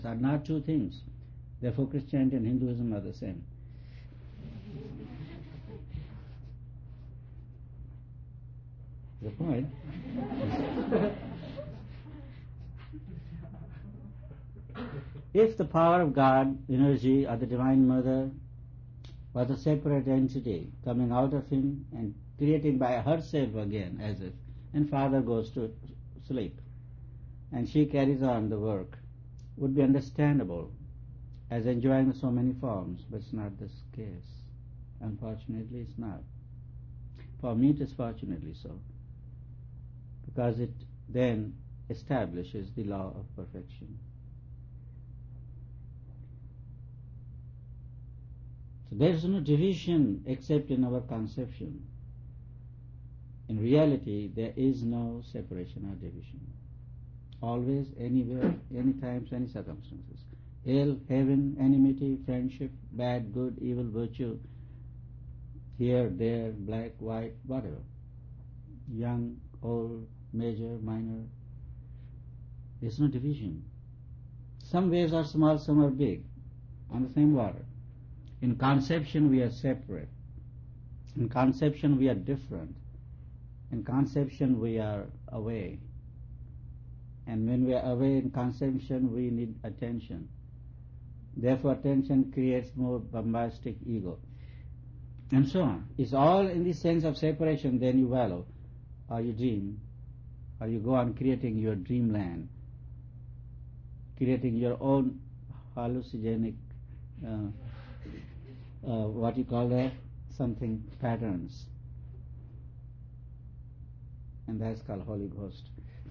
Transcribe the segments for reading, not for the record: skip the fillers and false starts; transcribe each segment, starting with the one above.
are not two things. Therefore Christianity and Hinduism are the same. The point. If the power of God, energy, or the Divine Mother was a separate entity coming out of him and creating by herself again, as if, and Father goes to sleep, and she carries on the work, would be understandable as enjoying so many forms, but it's not this case. Unfortunately, it's not. For me, it is fortunately so, because it then establishes the law of perfection. So there is no division except in our conception. In reality, there is no separation or division. Always, anywhere, any times, any circumstances. Hell, heaven, enmity, friendship, bad, good, evil, virtue, here, there, black, white, whatever. Young, old, major, minor. There is no division. Some waves are small, some are big, on the same water. In conception we are separate. In conception we are different. In conception we are away. And when we are away in conception we need attention. Therefore attention creates more bombastic ego. And so on. It's all in the sense of separation. Then you wallow, or you dream, or you go on creating your dreamland, creating your own hallucinogenic what you call that, something, patterns, and that's called Holy Ghost.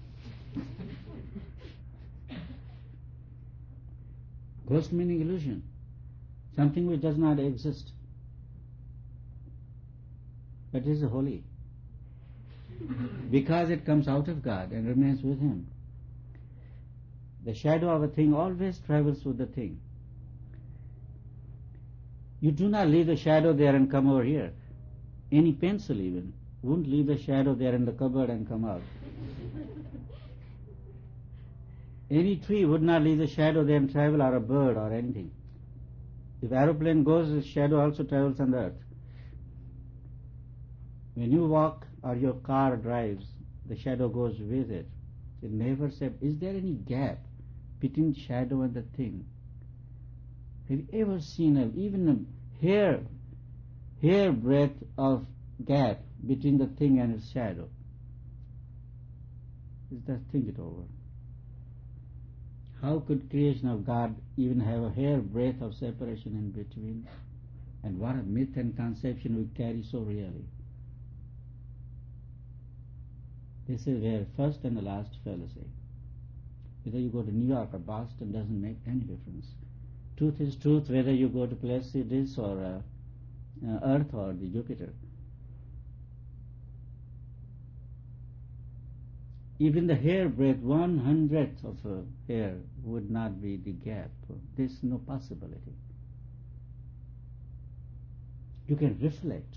Ghost meaning illusion, something which does not exist, but is holy, because it comes out of God and remains with Him. The shadow of a thing always travels with the thing. You do not leave the shadow there and come over here. Any pencil even wouldn't leave the shadow there in the cupboard and come out. Any tree would not leave the shadow there and travel, or a bird or anything. If aeroplane goes, the shadow also travels on the earth. When you walk or your car drives, the shadow goes with it. It never said, is there any gap between shadow and the thing? Have you ever seen even a hair breadth of gap between the thing and its shadow? Just think it over. How could creation of God even have a hair breadth of separation in between? And what a myth and conception we carry so really. This is where first and the last fallacy. Whether you go to New York or Boston doesn't make any difference. Truth is truth, whether you go to Placidus or Earth or the Jupiter. Even the hair breadth, 1/100th of a hair would not be the gap. There's no possibility. You can reflect,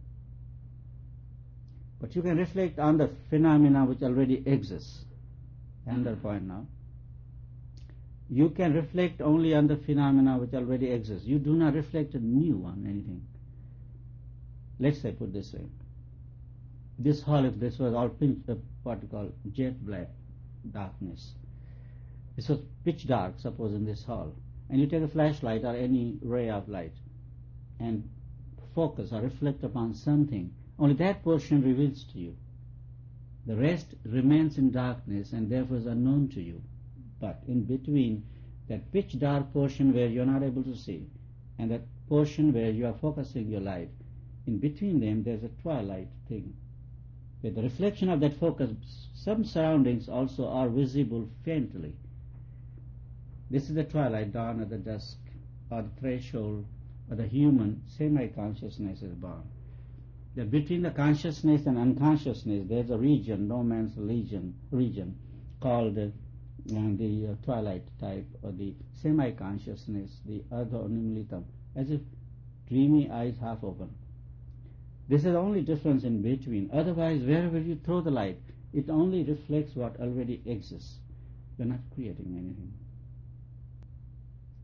but you can reflect on the phenomena which already exists. Another point now. You can reflect only on the phenomena which already exist. You do not reflect a new on anything. Let's say, put this way. This hall, if this was all what we call jet black darkness. This was pitch dark, suppose, in this hall. And you take a flashlight or any ray of light and focus or reflect upon something. Only that portion reveals to you. The rest remains in darkness and therefore is unknown to you. But in between that pitch dark portion where you are not able to see and that portion where you are focusing your light, in between them there is a twilight thing. With the reflection of that focus, some surroundings also are visible faintly. This is the twilight, dawn, or the dusk, or the threshold, or the human semi-consciousness is born. That between the consciousness and unconsciousness there is a region, no man's region, called the twilight type, or the semi-consciousness, the ardha nimlitam, as if dreamy eyes half open. This is the only difference in between. Otherwise, wherever you throw the light, it only reflects what already exists. You are not creating anything.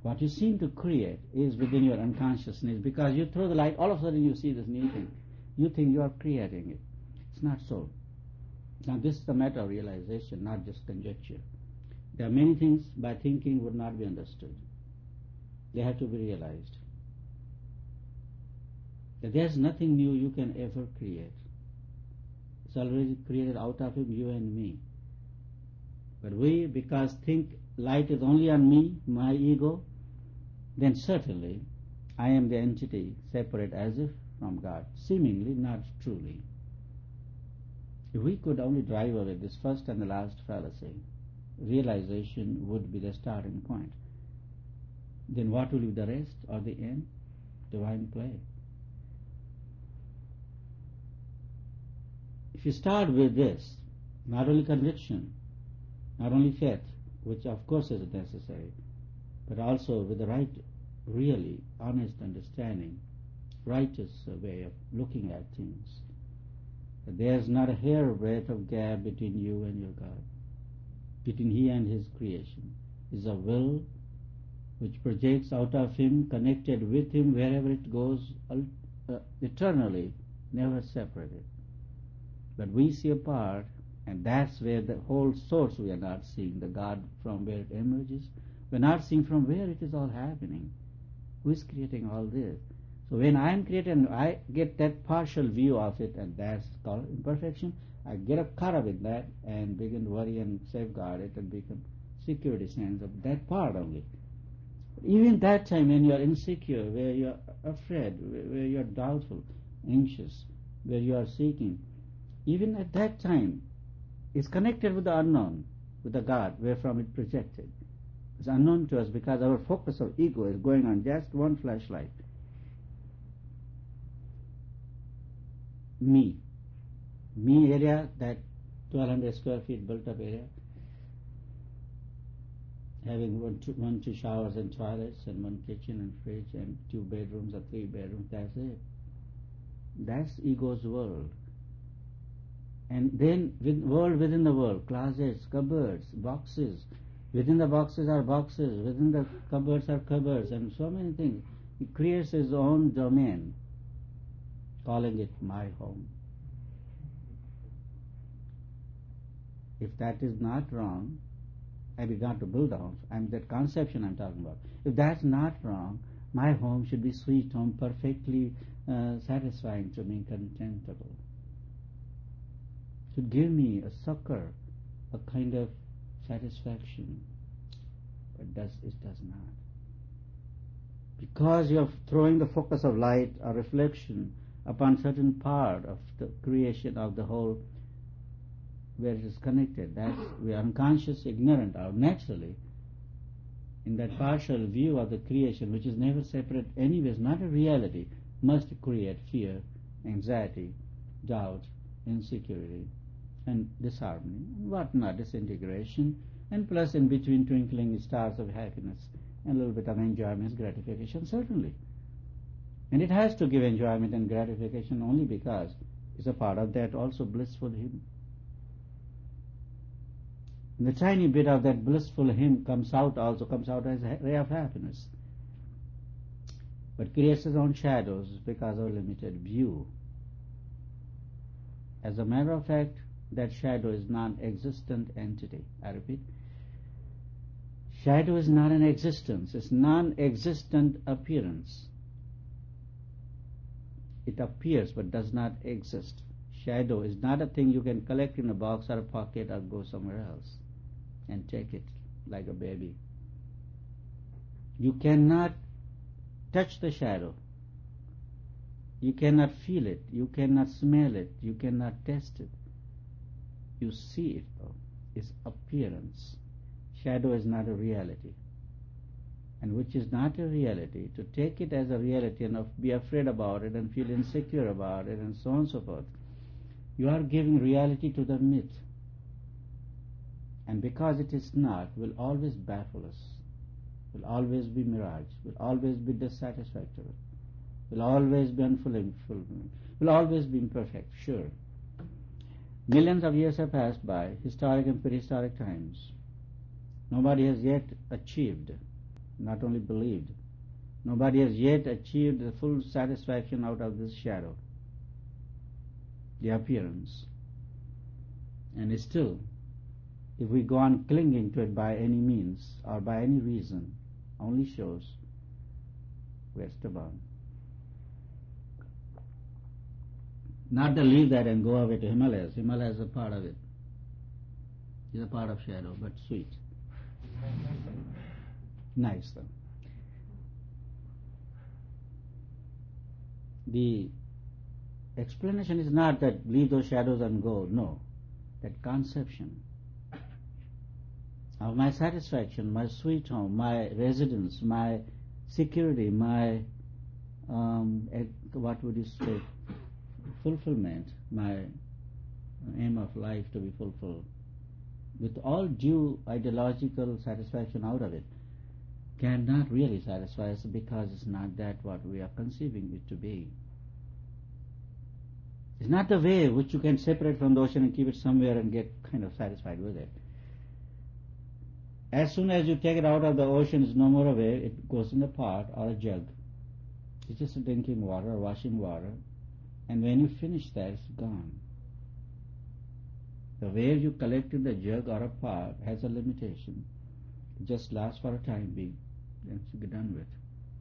What you seem to create is within your unconsciousness, because you throw the light, all of a sudden you see this new thing. You think you are creating it. It's not so. Now this is a matter of realization, not just conjecture. There are many things by thinking would not be understood. They have to be realized. That there's nothing new you can ever create. It's already created out of him, you and me. But we, because think light is only on me, my ego, then certainly I am the entity separate as if from God, seemingly, not truly. If we could only drive away this first and the last fallacy, realization would be the starting point. Then what will be the rest or the end? Divine play. If you start with this, not only conviction, not only faith, which of course is necessary, but also with the right, really honest understanding, righteous way of looking at things, that there's not a hairbreadth of gap between you and your God, between He and His creation. Is a will which projects out of Him, connected with Him wherever it goes, eternally, never separated. But we see a part, and that's where the whole source we are not seeing, the God from where it emerges. We're not seeing from where it is all happening. Who is creating all this? So when I am creating, I get that partial view of it, and that's called imperfection. I get caught up in that and begin to worry and safeguard it and become security sense of that part only. Even that time when you are insecure, where you are afraid, where you are doubtful, anxious, where you are seeking, even at that time, it's connected with the unknown, with the God, wherefrom it projected. It's unknown to us because our focus of ego is going on just one flashlight. Me area, that 1200 square feet built up area, having two showers and toilets and one kitchen and fridge and 2 bedrooms or 3 bedrooms, that's it. That's ego's world. And then world within the world, closets, cupboards, boxes. Within the boxes are boxes, within the cupboards are cupboards, and so many things. He creates his own domain, calling it my home. If that is not wrong, I began to build a home. That conception I'm talking about. If that's not wrong, my home should be sweet home, perfectly satisfying to me, contentable. To give me a succor, a kind of satisfaction, but it does not. Because you're throwing the focus of light or reflection upon certain part of the creation of the whole, where it is connected, that we are unconscious, ignorant of naturally, in that partial view of the creation, which is never separate anyways, not a reality, must create fear, anxiety, doubt, insecurity, and disharmony, whatnot, disintegration, and plus in between twinkling stars of happiness and a little bit of enjoyment, gratification, certainly. And it has to give enjoyment and gratification only because it's a part of that also blissful hymn. And the tiny bit of that blissful hymn comes out as a ray of happiness, but creates its own shadows because of limited view. As a matter of fact, that shadow is non-existent entity. I repeat, shadow is not an existence, it's non-existent appearance. It appears but does not exist. Shadow is not a thing you can collect in a box or a pocket or go somewhere else and take it like a baby. You cannot touch the shadow. You cannot feel it. You cannot smell it. You cannot taste it. You see it though. It's appearance. Shadow is not a reality. And which is not a reality, to take it as a reality and be afraid about it and feel insecure about it and so on and so forth, you are giving reality to the myth. And because it is not, will always baffle us, will always be mirage, will always be dissatisfactory, will always be unfulfilling, will always be imperfect, sure. Millions of years have passed by, historic and prehistoric times. Nobody has yet achieved not only believed. Nobody has yet achieved the full satisfaction out of this shadow, the appearance. And still, if we go on clinging to it by any means or by any reason, only shows we're stubborn. Not to leave that and go away to Himalayas. Himalayas is a part of it. It's a part of shadow, but sweet. Nice though. The explanation is not that leave those shadows and go. No. That conception of my satisfaction, my sweet home, my residence, my security, my, what would you say, fulfillment, my aim of life to be fulfilled, with all due ideological satisfaction out of it, cannot really satisfy us because it's not that what we are conceiving it to be. It's not the wave which you can separate from the ocean and keep it somewhere and get kind of satisfied with it. As soon as you take it out of the ocean, it's no more a wave, it goes in a pot or a jug. It's just a drinking water or washing water, and when you finish that, it's gone. The wave you collect in the jug or a pot has a limitation. It just lasts for a time being, then it's done with.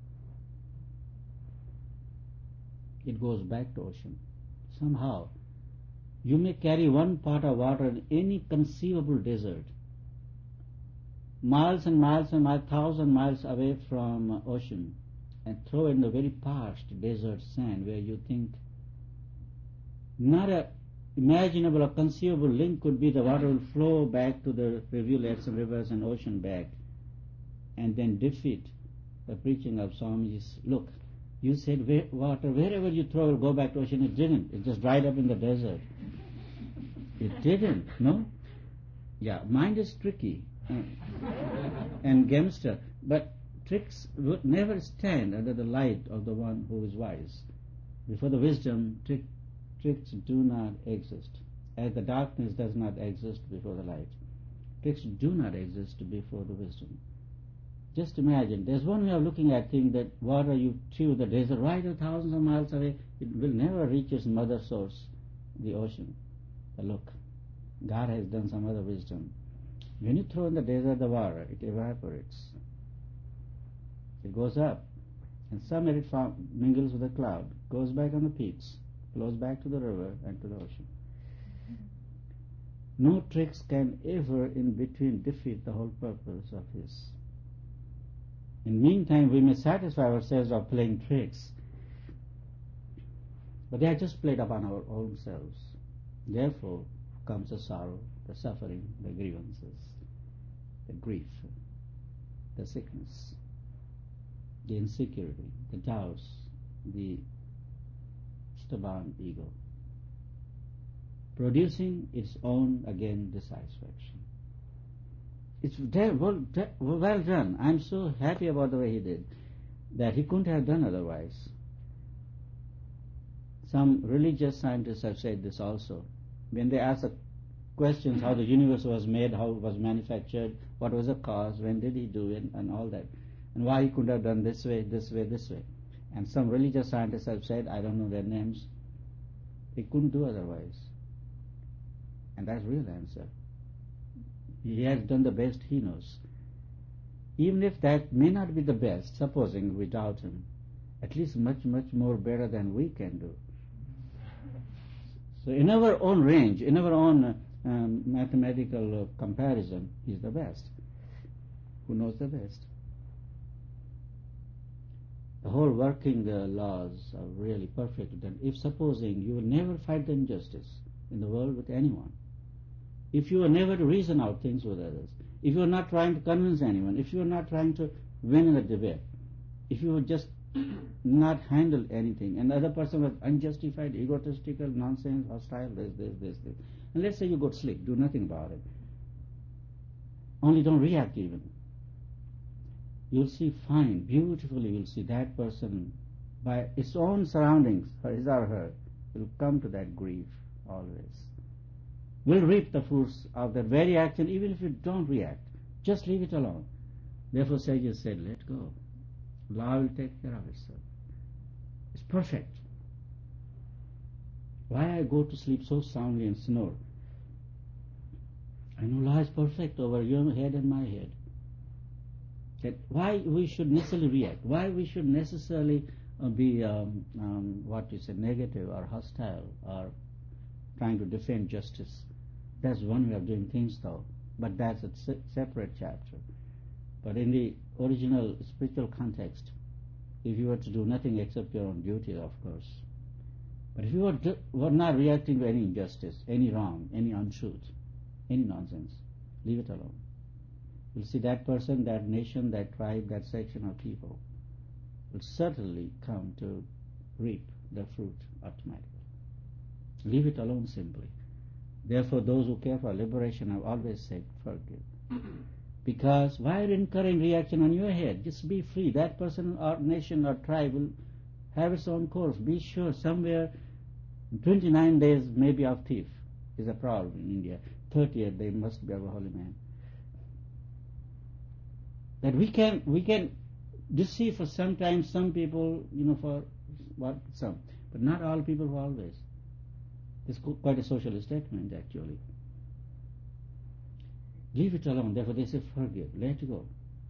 It goes back to ocean. Somehow, you may carry one pot of water in any conceivable desert, miles and miles and miles, 1,000 miles away from ocean, and throw it in the very parched desert sand where you think not a imaginable or conceivable link could be the water will flow back to the rivulets and rivers and ocean back, and then defeat the preaching of Swamiji's, look, you said water, wherever you throw it, go back to ocean. It didn't. It just dried up in the desert. It didn't, no? Yeah, mind is tricky and gamester, but tricks would never stand under the light of the one who is wise. Before the wisdom, tricks do not exist, as the darkness does not exist before the light. Tricks do not exist before the wisdom. Just imagine, there's one way of looking at things, that water you threw the desert right 1,000 of miles away, it will never reach its mother source, the ocean. But look, God has done some other wisdom. When you throw in the desert the water, it evaporates. It goes up, and some it mingles with the cloud, goes back on the peaks, flows back to the river and to the ocean. No tricks can ever in between defeat the whole purpose of His. In the meantime, we may satisfy ourselves of playing tricks, but they are just played upon our own selves. Therefore comes the sorrow, the suffering, the grievances, the grief, the sickness, the insecurity, the doubts, the stubborn ego, producing its own, again, dissatisfaction. It's well done. I'm so happy about the way he did, that he couldn't have done otherwise. Some religious scientists have said this also. When they ask the questions how the universe was made, how it was manufactured, what was the cause, when did he do it, and all that, and why he could have done this way, this way, this way. And some religious scientists have said, I don't know their names, he couldn't do otherwise. And that's real answer. He has done the best he knows. Even if that may not be the best, supposing we doubt him, at least much, much more better than we can do. So in our own range, in our own mathematical comparison, he's the best. Who knows the best? The whole working laws are really perfect. And if supposing you will never fight the injustice in the world with anyone, if you are never to reason out things with others, if you are not trying to convince anyone, if you are not trying to win in a debate, if you would just not handle anything, and the other person was unjustified, egotistical, nonsense, hostile, this, and let's say you got slick, do nothing about it, only don't react even, you'll see fine, beautifully you'll see that person, by its own surroundings, his or her, will come to that grief always. Will reap the fruits of that very action, even if you don't react. Just leave it alone. Therefore sages said, let go. Law will take care of itself. It's perfect. Why I go to sleep so soundly and snore? I know law is perfect over your head and my head. That why we should necessarily react, why we should necessarily be negative or hostile or trying to defend justice. That's one way of doing things though, but that's a separate chapter. But in the original spiritual context, if you were to do nothing except your own duty, of course, but if you were not reacting to any injustice, any wrong, any untruth, any nonsense, leave it alone. You'll see that person, that nation, that tribe, that section of people will certainly come to reap the fruit automatically. Leave it alone simply. Therefore, those who care for liberation have always said, forgive. Because why are you incurring reaction on your head? Just be free. That person or nation or tribe will have its own course. Be sure somewhere 29 days maybe of thief is a problem in India. 30th they must be a holy man. That we can deceive for sometimes some people, for what some, but not all people for always. It's quite a socialist statement actually. Leave it alone. Therefore they say forgive, let go.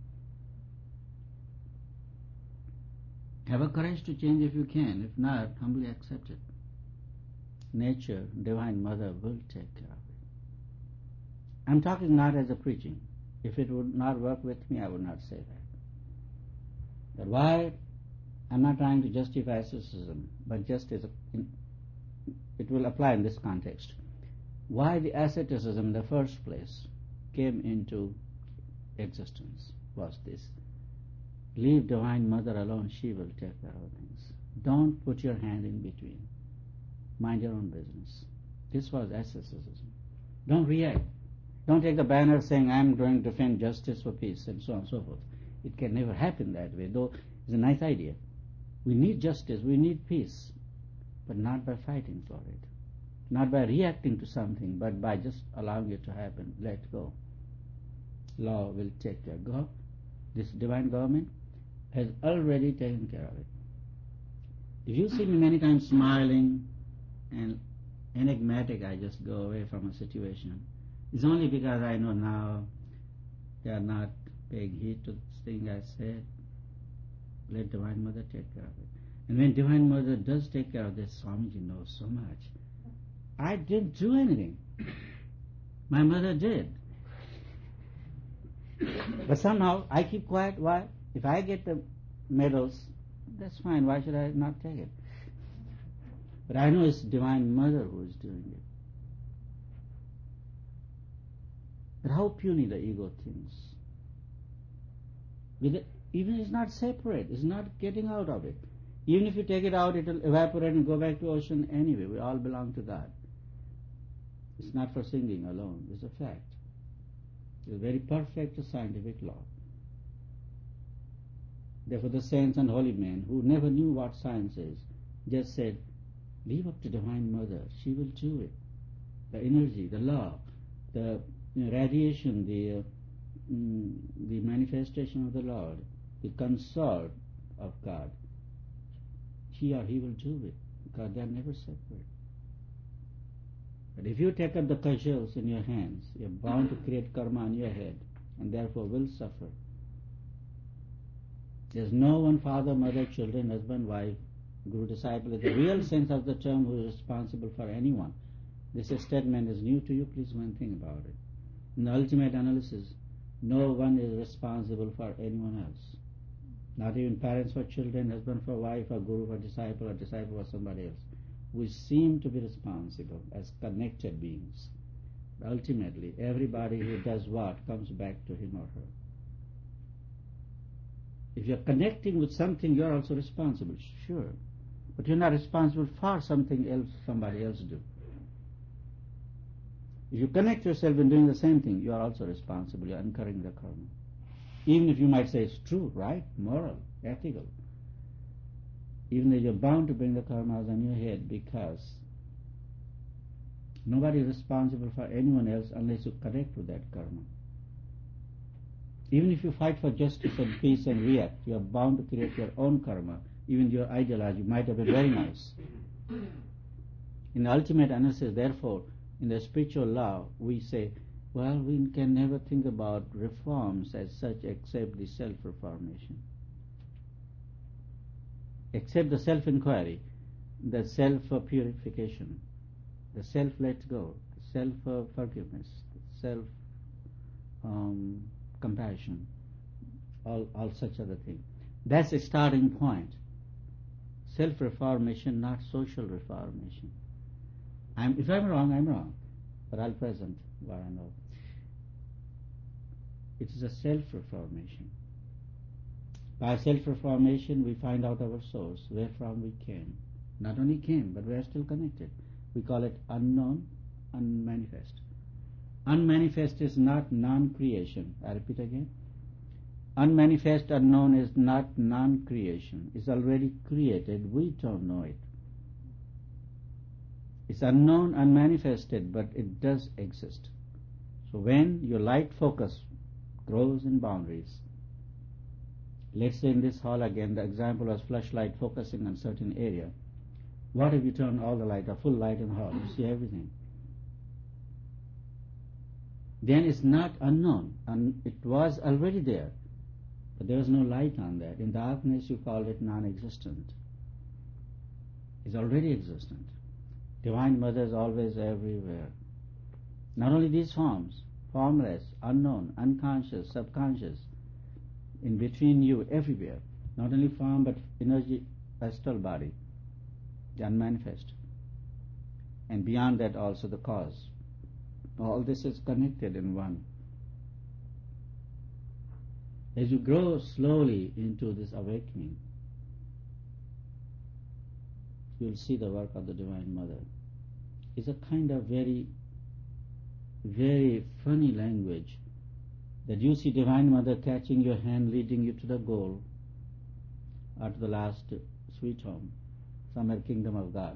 Have a courage to change if you can. If not, humbly accept it. Nature, Divine Mother will take care of it. I'm talking not as a preaching. If it would not work with me, I would not say that. But why? I'm not trying to justify asceticism, but just as it will apply in this context. Why the asceticism in the first place came into existence was this. Leave Divine Mother alone, she will take care of things. Don't put your hand in between. Mind your own business. This was asceticism. Don't react. Don't take the banner saying, I'm going to defend justice for peace, and so on and so forth. It can never happen that way, though it's a nice idea. We need justice, we need peace, but not by fighting for it. Not by reacting to something, but by just allowing it to happen. Let go. Law will take care. God, this divine government, has already taken care of it. If you see me many times smiling and enigmatic, I just go away from a situation. It's only because I know now they are not paying heed to this thing I said. Let Divine Mother take care of it. And when Divine Mother does take care of this, Swamiji knows so much. I didn't do anything. My mother did. But somehow I keep quiet. Why? If I get the medals, that's fine. Why should I not take it? But I know it's Divine Mother who is doing it. But how puny the ego thinks. Even it's not separate. It's not getting out of it. Even if you take it out, it will evaporate and go back to ocean anyway. We all belong to God. It's not for singing alone. It's a fact. It's a very perfect scientific law. Therefore the saints and holy men who never knew what science is just said, leave up to Divine Mother. She will do it. The energy, the law, the radiation, the manifestation of the Lord, the consort of God, she or he will do it, because they are never separate. But if you take up the cudgels in your hands, you are bound to create karma on your head, and therefore will suffer. There is no one father, mother, children, husband, wife, guru, disciple, in the real sense of the term, who is responsible for anyone. This statement is new to you, please go and think about it. In the ultimate analysis, no one is responsible for anyone else. Not even parents for children, husband for wife, or guru for disciple, or disciple for somebody else. We seem to be responsible as connected beings. Ultimately, everybody who does what comes back to him or her. If you're connecting with something, you're also responsible, sure. But you're not responsible for something else somebody else do. If you connect yourself in doing the same thing, you are also responsible. You're incurring the karma. Even if you might say it's true, right, moral, ethical. Even though you're bound to bring the karmas on your head, because nobody is responsible for anyone else unless you connect with that karma. Even if you fight for justice and peace and react, you are bound to create your own karma. Even your ideology might have been very nice. In the ultimate analysis, therefore, in the spiritual law, we say, well, we can never think about reforms as such except the self-reformation. Except the self-inquiry, the self-purification, the self-let go, self-forgiveness, self-compassion, all such other things. That's a starting point. Self-reformation, not social reformation. If I'm wrong, I'm wrong, but I'll present what I know. It is a self-reformation. By self-reformation, we find out our source, where from we came. Not only came, but we are still connected. We call it unknown, unmanifest. Unmanifest is not non-creation. I repeat again. Unmanifest, unknown is not non-creation. It's already created. We don't know it. It's unknown, unmanifested, but it does exist. So when your light focus grows in boundaries, let's say in this hall again, the example was flashlight focusing on certain area. What if you turn all the light, a full light in the hall? You see everything. Then it's not unknown, and it was already there, but there was no light on that. In darkness, you call it non-existent. It's already existent. Divine Mother is always everywhere. Not only these forms, formless, unknown, unconscious, subconscious, in between you, everywhere. Not only form, but energy, astral body, the unmanifest. And beyond that also the cause. All this is connected in one. As you grow slowly into this awakening, you'll see the work of the Divine Mother. It's a kind of very, very funny language that you see Divine Mother catching your hand, leading you to the goal, or to the last sweet home, somewhere kingdom of God.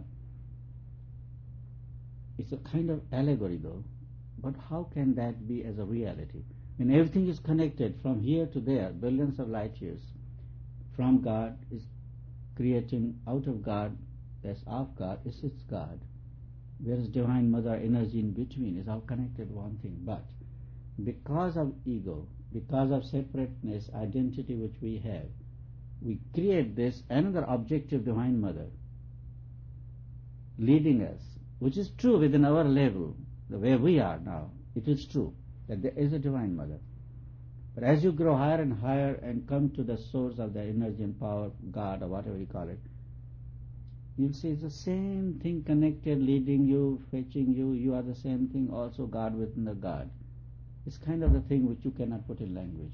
It's a kind of allegory though, but how can that be as a reality? When everything is connected from here to there, billions of light years, from God is creating out of God, that's of God, is its God. Whereas Divine Mother energy in between is all connected one thing. But because of ego, because of separateness, identity which we have, we create this another objective Divine Mother leading us, which is true within our level, the way we are now. It is true that there is a Divine Mother. But as you grow higher and higher and come to the source of the energy and power, God or whatever you call it, you'll see it's the same thing connected, leading you, fetching you. You are the same thing, also God within the God. It's kind of the thing which you cannot put in language.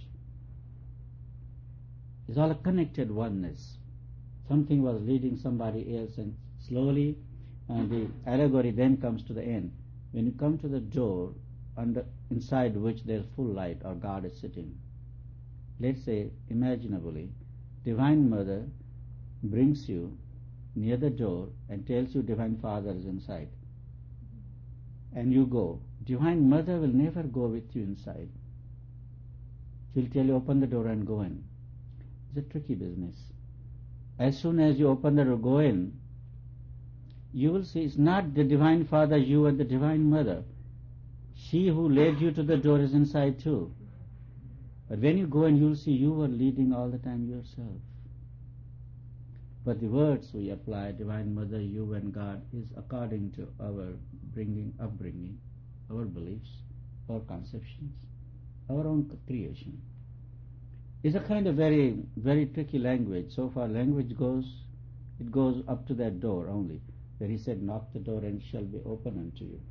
It's all a connected oneness. Something was leading somebody else, and slowly the allegory then comes to the end. When you come to the door, inside which there is full light or God is sitting, let's say imaginably, Divine Mother brings you near the door and tells you Divine Father is inside, and you go. Divine Mother will never go with you inside. She'll tell you open the door and go in. It's a tricky business. As soon as you open the door, go in, you will see it's not the Divine Father, you and the Divine Mother. She who led you to the door is inside too. But when you go in, you'll see you were leading all the time yourself. But the words we apply, Divine Mother, you and God, is according to our upbringing, our beliefs, our conceptions, our own creation. It's a kind of very, very tricky language. So far language goes, it goes up to that door only, where he said, knock the door and it shall be open unto you.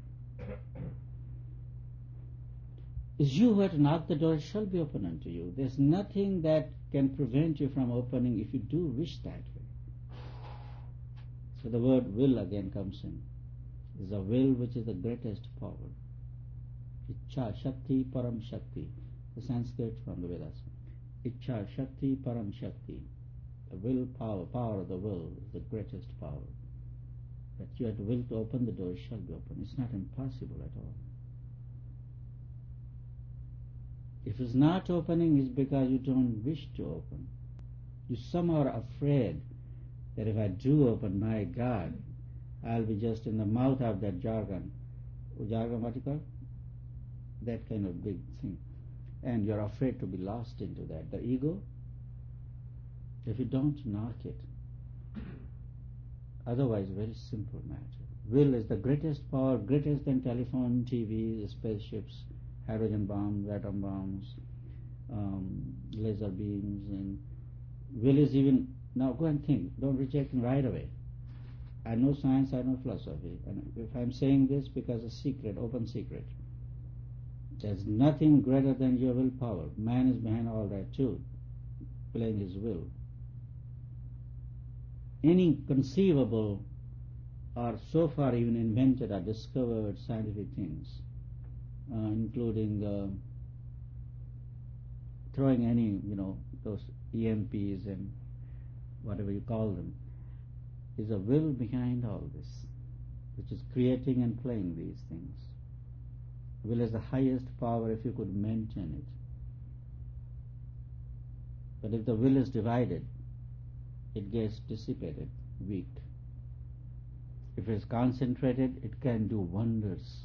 It's you who have to knock the door, it shall be open unto you. There's nothing that can prevent you from opening if you do wish that way. So the word will again comes in. It's a will which is the greatest power. Ichha Shakti Param Shakti. The Sanskrit from the Vedas. Ichha Shakti Param Shakti. The will power, power of the will is the greatest power. That you have the will to open the door, it shall be open. It's not impossible at all. If it's not opening, it's because you don't wish to open. You somehow are afraid that if I do open, my God, I'll be just in the mouth of that jargon. Jargon, what you call? That kind of big thing. And you're afraid to be lost into that. The ego, if you don't knock it, otherwise very simple matter. Will is the greatest power, greater than telephone, TV, spaceships, hydrogen bombs, atom bombs, laser beams, and will is even, now go and think, don't reject it right away. I know science, I know philosophy, and if I'm saying this because a secret, open secret, there's nothing greater than your willpower. Man is behind all that too, playing his will. Any conceivable or so far even invented or discovered scientific things, including throwing any, those EMPs and whatever you call them, is a will behind all this, which is creating and playing these things. Will is the highest power if you could maintain it. But if the will is divided, it gets dissipated, weak. If it is concentrated, it can do wonders.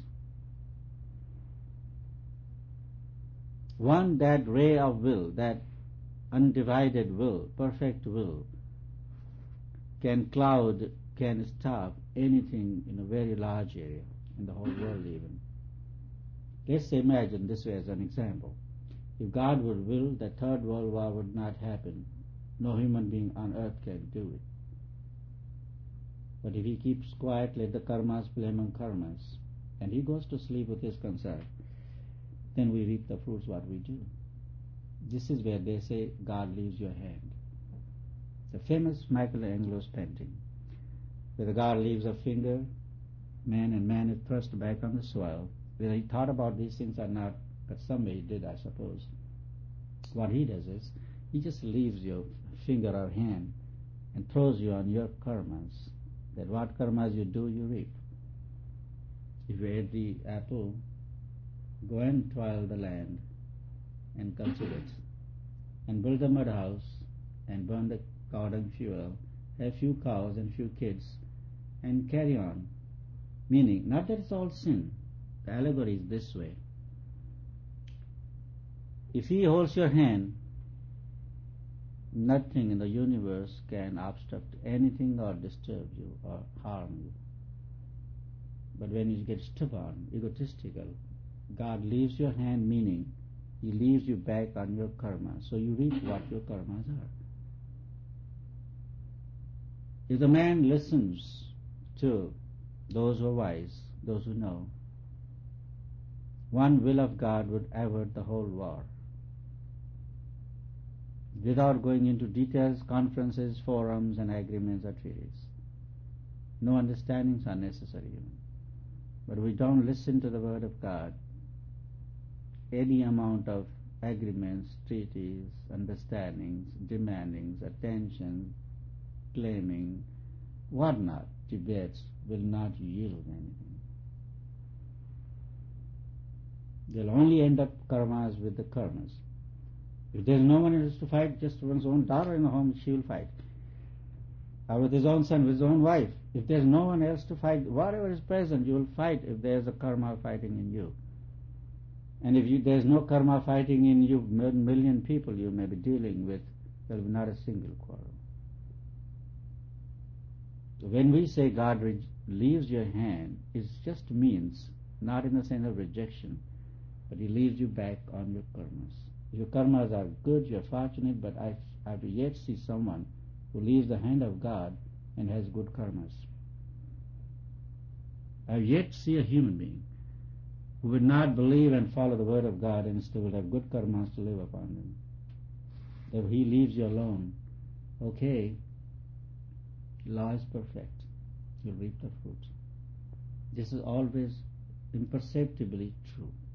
That ray of will, that undivided will, perfect will, can cloud, can stop anything in a very large area, in the whole world even. Let's imagine this way as an example. If God would will, the Third World War would not happen. No human being on earth can do it. But if he keeps quiet, let the karmas play among karmas, and he goes to sleep with his concern, then we reap the fruits what we do. This is where they say God leaves your hand. The famous Michelangelo's painting, where the God leaves a finger, man, and man is thrust back on the soil. Whether he thought about these things or not, but someway he did, I suppose. What he does is, he just leaves your finger or hand and throws you on your karmas. That what karmas you do, you reap. If you ate the apple, go and toil the land and cultivate, and build a mud house and burn the cotton fuel, have few cows and few kids, and carry on. Meaning, not that it's all sin. The allegory is this way. If he holds your hand, nothing in the universe can obstruct anything or disturb you or harm you. But when you get stubborn, egotistical, God leaves your hand, meaning he leaves you back on your karma. So you reap what your karmas are. If the man listens to those who are wise, those who know, one will of God would avert the whole war. Without going into details, conferences, forums, and agreements or treaties. No understandings are necessary even. But we don't listen to the word of God. Any amount of agreements, treaties, understandings, demandings, attention, claiming, whatnot, debates will not yield anything. They'll only end up karmas with the karmas. If there's no one else to fight, just one's own daughter in the home, she will fight. Or with his own son, with his own wife. If there's no one else to fight, whatever is present, you will fight if there's a karma fighting in you. And if there's no karma fighting in you, million people you may be dealing with, there will be not a single quarrel. So when we say God leaves your hand, it just means, not in the sense of rejection, but he leaves you back on your karmas. If your karmas are good, you're fortunate, but I have to yet see someone who leaves the hand of God and has good karmas. I have yet to see a human being who would not believe and follow the word of God and still would have good karmas to live upon them. That he leaves you alone, okay, law is perfect, you'll reap the fruit. This is always imperceptibly true.